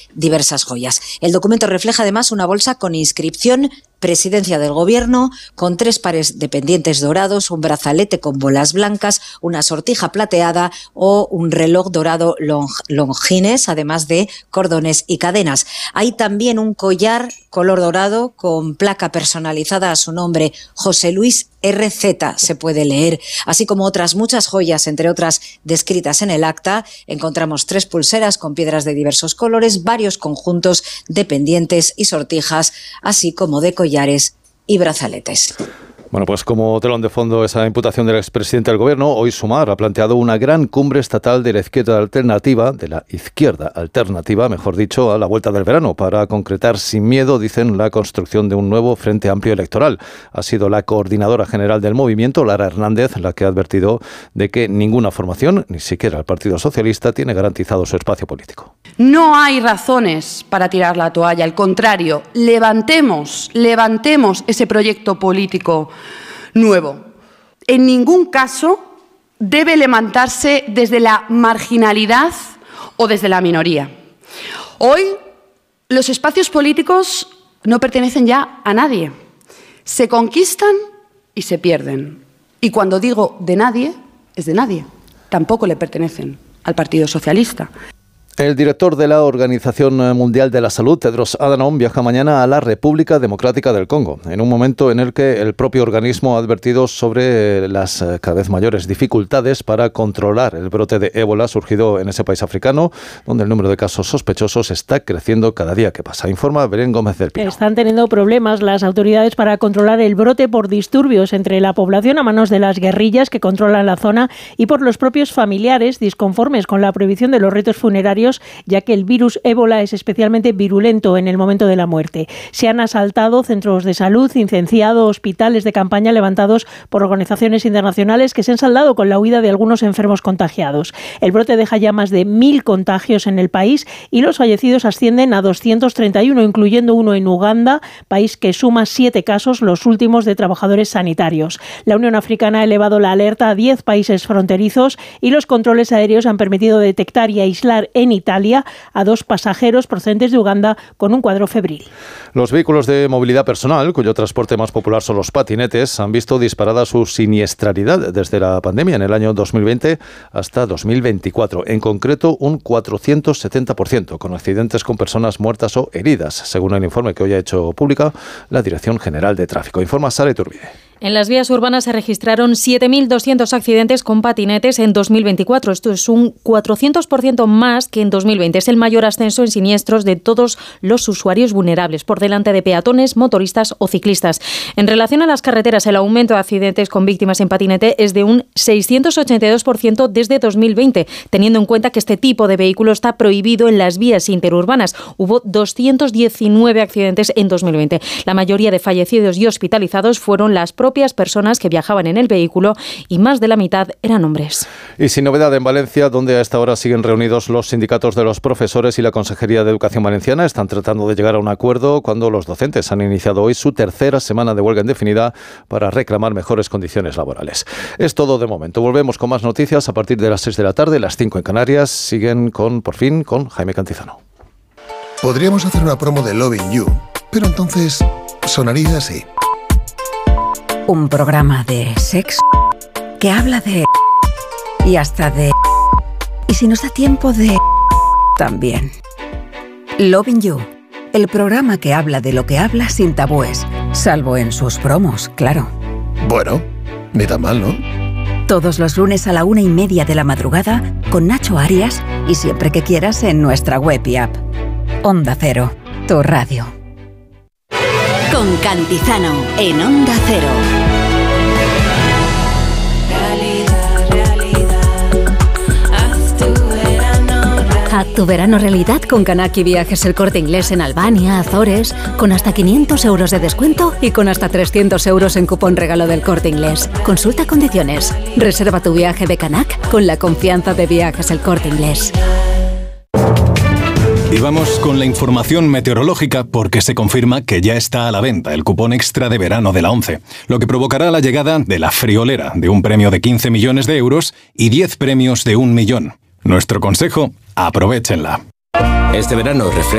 diversas joyas. El documento refleja además una bolsa con inscripción Presidencia del Gobierno, con 3 pares de pendientes dorados, un brazalete con bolas blancas, una sortija plateada o un reloj dorado Longines, además de cordones y cadenas. Hay también un collar color dorado con placa personalizada a su nombre, José Luis RZ, se puede leer, así como otras muchas joyas, entre otras descritas en el acta. Encontramos 3 pulseras con piedras de diversos colores, varios conjuntos de pendientes y sortijas, así como de collares y brazaletes. Bueno, pues como telón de fondo esa imputación del expresidente del Gobierno, hoy Sumar ha planteado una gran cumbre estatal de la izquierda alternativa, mejor dicho, a la vuelta del verano, para concretar sin miedo, dicen, la construcción de un nuevo Frente Amplio electoral. Ha sido la coordinadora general del movimiento, Lara Hernández, la que ha advertido de que ninguna formación, ni siquiera el Partido Socialista, tiene garantizado su espacio político. No hay razones para tirar la toalla, al contrario, levantemos ese proyecto político nuevo. En ningún caso debe levantarse desde la marginalidad o desde la minoría. Hoy los espacios políticos no pertenecen ya a nadie. Se conquistan y se pierden. Y cuando digo de nadie, es de nadie. Tampoco le pertenecen al Partido Socialista. El director de la Organización Mundial de la Salud, Tedros Adhanom, viaja mañana a la República Democrática del Congo, en un momento en el que el propio organismo ha advertido sobre las cada vez mayores dificultades para controlar el brote de ébola surgido en ese país africano, donde el número de casos sospechosos está creciendo cada día que pasa. Informa Belén Gómez del Pino. Están teniendo problemas las autoridades para controlar el brote por disturbios entre la población a manos de las guerrillas que controlan la zona y por los propios familiares disconformes con la prohibición de los ritos funerarios, ya que el virus ébola es especialmente virulento en el momento de la muerte. Se han asaltado centros de salud, incendiado hospitales de campaña levantados por organizaciones internacionales que se han saldado con la huida de algunos enfermos contagiados. El brote deja ya más de 1.000 contagios en el país y los fallecidos ascienden a 231, incluyendo uno en Uganda, país que suma 7 casos, los últimos de trabajadores sanitarios. La Unión Africana ha elevado la alerta a 10 países fronterizos y los controles aéreos han permitido detectar y aislar en Italia a 2 pasajeros procedentes de Uganda con un cuadro febril. Los vehículos de movilidad personal, cuyo transporte más popular son los patinetes, han visto disparada su siniestralidad desde la pandemia en el año 2020 hasta 2024. En concreto, un 470%, con accidentes con personas muertas o heridas, según el informe que hoy ha hecho pública la Dirección General de Tráfico. Informa Sara Iturbide. En las vías urbanas se registraron 7.200 accidentes con patinetes en 2024. Esto es un 400% más que en 2020. Es el mayor ascenso en siniestros de todos los usuarios vulnerables, por delante de peatones, motoristas o ciclistas. En relación a las carreteras, el aumento de accidentes con víctimas en patinete es de un 682% desde 2020, teniendo en cuenta que este tipo de vehículo está prohibido en las vías interurbanas. Hubo 219 accidentes en 2020. La mayoría de fallecidos y hospitalizados fueron las propias personas que viajaban en el vehículo y más de la mitad eran hombres. Y sin novedad en Valencia, donde a esta hora siguen reunidos los sindicatos de los profesores y la Consejería de Educación Valenciana, están tratando de llegar a un acuerdo cuando los docentes han iniciado hoy su tercera semana de huelga indefinida para reclamar mejores condiciones laborales. Es todo de momento. Volvemos con más noticias a partir de las 6 de la tarde, las 5 en Canarias. Siguen por fin con Jaime Cantizano. Podríamos hacer una promo de Loving You, pero entonces sonaría así. Un programa de sexo que habla de... y hasta de... y si nos da tiempo de... también. Loving You, el programa que habla de lo que habla sin tabúes, salvo en sus promos, claro. Bueno, ni tan mal, ¿no? Todos los lunes a la 1:30 de la madrugada con Nacho Arias y siempre que quieras en nuestra web y app. Onda Cero, tu radio. Con Cantizano en Onda Cero. Haz tu verano realidad con Kanaki Viajes El Corte Inglés en Albania, Azores, con hasta 500 euros de descuento y con hasta 300 euros en cupón regalo del Corte Inglés. Consulta condiciones. Reserva tu viaje de Canac con la confianza de Viajes El Corte Inglés. Y vamos con la información meteorológica porque se confirma que ya está a la venta el cupón extra de verano de la ONCE, lo que provocará la llegada de la friolera de un premio de 15 millones de euros y 10 premios de 1 millón. Nuestro consejo, aprovéchenla. Este verano refresca.